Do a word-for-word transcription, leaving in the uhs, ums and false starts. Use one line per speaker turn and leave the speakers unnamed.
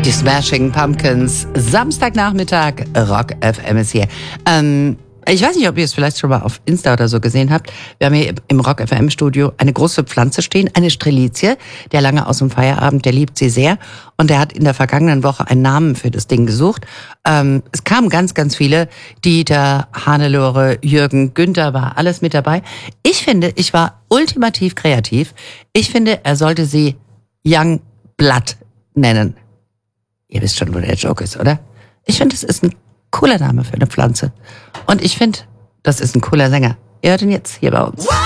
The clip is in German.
Die Smashing Pumpkins, Samstagnachmittag, Rock F M ist hier. Ähm, ich weiß nicht, ob ihr es vielleicht schon mal auf Insta oder so gesehen habt. Wir haben hier im Rock F M Studio eine große Pflanze stehen, eine Strelizie. Der lange aus dem Feierabend, der liebt sie sehr. Und der hat in der vergangenen Woche einen Namen für das Ding gesucht. Ähm, es kamen ganz, ganz viele. Dieter, Hannelore, Jürgen, Günther war alles mit dabei. Ich finde, ich war ultimativ kreativ. Ich finde, er sollte sie Young Blood nennen. Ihr wisst schon, wo der Joke ist, oder? Ich finde, es ist ein cooler Name für eine Pflanze. Und ich finde, das ist ein cooler Sänger. Ihr hört ihn jetzt hier bei uns.